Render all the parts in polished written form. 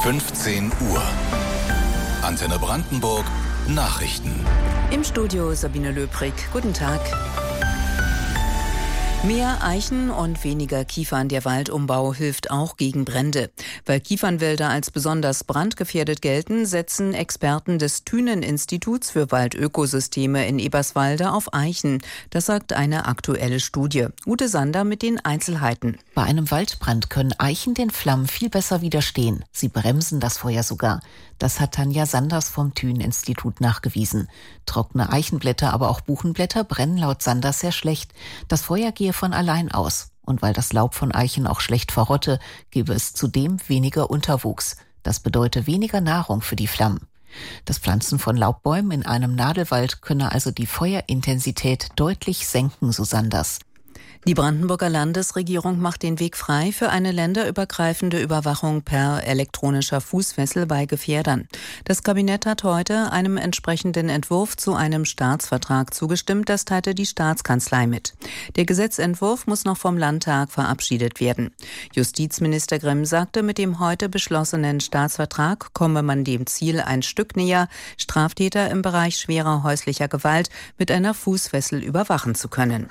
15 Uhr. Antenne Brandenburg Nachrichten. Im Studio Sabine Löbrig. Guten Tag. Mehr Eichen und weniger Kiefern. Der Waldumbau hilft auch gegen Brände. Weil Kiefernwälder als besonders brandgefährdet gelten, setzen Experten des Thünen-Instituts für Waldökosysteme in Eberswalde auf Eichen. Das sagt eine aktuelle Studie. Ute Sander mit den Einzelheiten. Bei einem Waldbrand können Eichen den Flammen viel besser widerstehen. Sie bremsen das Feuer sogar. Das hat Tanja Sanders vom Thünen-Institut nachgewiesen. Trockene Eichenblätter, aber auch Buchenblätter brennen laut Sanders sehr schlecht. Das Feuer gehe von allein aus. Und weil das Laub von Eichen auch schlecht verrotte, gebe es zudem weniger Unterwuchs. Das bedeutet weniger Nahrung für die Flammen. Das Pflanzen von Laubbäumen in einem Nadelwald könne also die Feuerintensität deutlich senken, so Sanders. Die Brandenburger Landesregierung macht den Weg frei für eine länderübergreifende Überwachung per elektronischer Fußfessel bei Gefährdern. Das Kabinett hat heute einem entsprechenden Entwurf zu einem Staatsvertrag zugestimmt, das teilte die Staatskanzlei mit. Der Gesetzentwurf muss noch vom Landtag verabschiedet werden. Justizminister Grimm sagte, mit dem heute beschlossenen Staatsvertrag komme man dem Ziel ein Stück näher, Straftäter im Bereich schwerer häuslicher Gewalt mit einer Fußfessel überwachen zu können.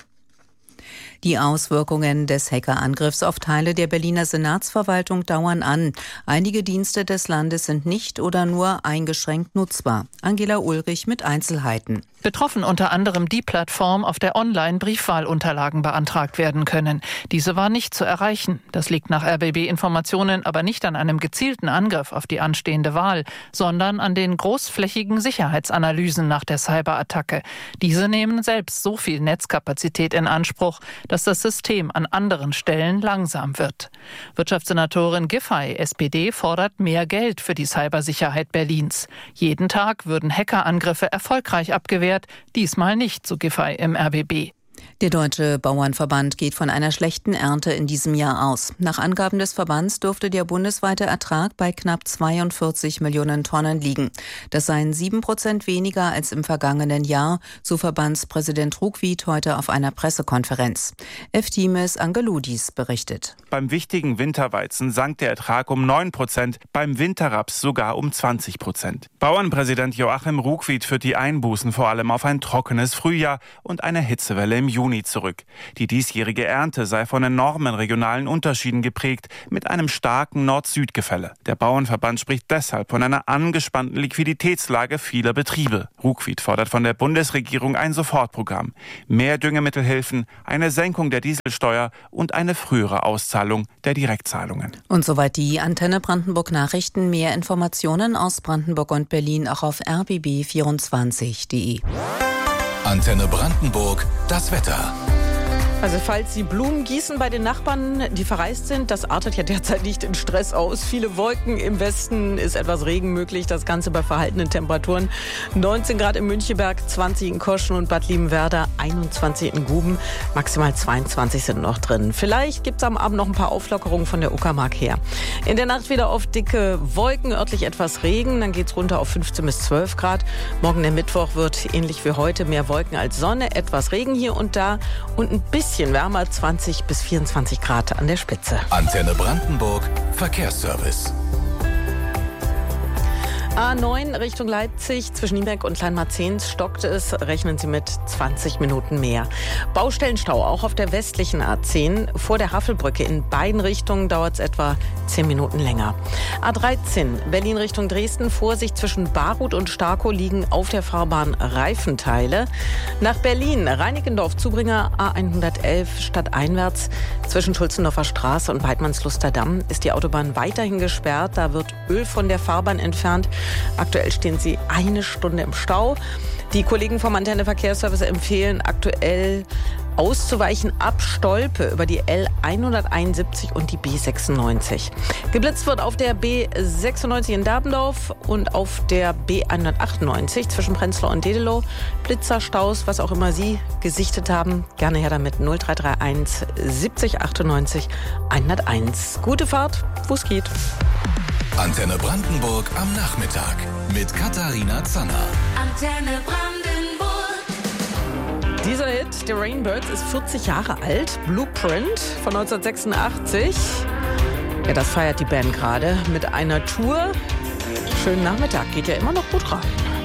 Die Auswirkungen des Hackerangriffs auf Teile der Berliner Senatsverwaltung dauern an. Einige Dienste des Landes sind nicht oder nur eingeschränkt nutzbar. Angela Ulrich mit Einzelheiten. Betroffen unter anderem die Plattform, auf der online Briefwahlunterlagen beantragt werden können. Diese war nicht zu erreichen. Das liegt nach RBB-Informationen aber nicht an einem gezielten Angriff auf die anstehende Wahl, sondern an den großflächigen Sicherheitsanalysen nach der Cyberattacke. Diese nehmen selbst so viel Netzkapazität in Anspruch, dass das System an anderen Stellen langsam wird. Wirtschaftssenatorin Giffey, SPD, fordert mehr Geld für die Cybersicherheit Berlins. Jeden Tag würden Hackerangriffe erfolgreich abgewehrt, diesmal nicht, so Giffey im RBB. Der Deutsche Bauernverband geht von einer schlechten Ernte in diesem Jahr aus. Nach Angaben des Verbands dürfte der bundesweite Ertrag bei knapp 42 Millionen Tonnen liegen. Das seien 7% weniger als im vergangenen Jahr, so Verbandspräsident Ruckwied heute auf einer Pressekonferenz. Eftimes Angeloudis berichtet. Beim wichtigen Winterweizen sank der Ertrag um 9%, beim Winterraps sogar um 20%. Bauernpräsident Joachim Ruckwied führt die Einbußen vor allem auf ein trockenes Frühjahr und eine Hitzewelle im Juni zurück. Die diesjährige Ernte sei von enormen regionalen Unterschieden geprägt, mit einem starken Nord-Süd-Gefälle. Der Bauernverband spricht deshalb von einer angespannten Liquiditätslage vieler Betriebe. Ruckwied fordert von der Bundesregierung ein Sofortprogramm, mehr Düngemittelhilfen, eine Senkung der Dieselsteuer und eine frühere Auszahlung der Direktzahlungen. Und soweit die Antenne Brandenburg Nachrichten. Mehr Informationen aus Brandenburg und Berlin auch auf rbb24.de. Antenne Brandenburg, das Wetter. Also falls Sie Blumen gießen bei den Nachbarn, die verreist sind, das artet ja derzeit nicht in Stress aus. Viele Wolken im Westen, ist etwas Regen möglich, das Ganze bei verhaltenen Temperaturen. 19 Grad in Müncheberg, 20 in Koschen und Bad Liebenwerda, 21 in Guben, maximal 22 sind noch drin. Vielleicht gibt es am Abend noch ein paar Auflockerungen von der Uckermark her. In der Nacht wieder auf dicke Wolken, örtlich etwas Regen, dann geht es runter auf 15 bis 12 Grad. Morgen der Mittwoch wird ähnlich wie heute mehr Wolken als Sonne, etwas Regen hier und da und ein bisschen wärmer, 20 bis 24 Grad an der Spitze. Antenne Brandenburg, Verkehrsservice. A9 Richtung Leipzig, zwischen Nieberg und Kleinmarzens stockte es, rechnen Sie mit 20 Minuten mehr. Baustellenstau auch auf der westlichen A10 vor der Havelbrücke. In beiden Richtungen dauert es etwa 10 Minuten länger. A13 Berlin Richtung Dresden, Vorsicht zwischen Baruth und Starkow liegen auf der Fahrbahn Reifenteile. Nach Berlin, Reinickendorf, Zubringer A111 stadteinwärts zwischen Schulzendorfer Straße und Weidmannsluster Damm ist die Autobahn weiterhin gesperrt. Da wird Öl von der Fahrbahn entfernt. Aktuell stehen sie eine Stunde im Stau. Die Kollegen vom Antenne Verkehrsservice empfehlen aktuell auszuweichen ab Stolpe über die L171 und die B96. Geblitzt wird auf der B96 in Dabendorf und auf der B198 zwischen Prenzlau und Dedelow. Blitzerstaus, was auch immer Sie gesichtet haben, gerne her damit 0331 70 98 101. Gute Fahrt, wo es geht. Antenne Brandenburg am Nachmittag mit Katharina Zanner. Antenne Brandenburg. Dieser Hit, The Rainbirds, ist 40 Jahre alt. Blueprint von 1986. Ja, das feiert die Band gerade mit einer Tour. Schönen Nachmittag, geht ja immer noch gut rein.